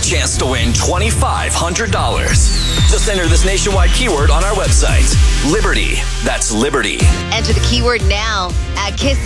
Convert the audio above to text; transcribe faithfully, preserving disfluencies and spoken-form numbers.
chance to win twenty-five hundred dollars. Just enter this nationwide keyword on our website. Liberty. That's Liberty. Enter the keyword now at kiss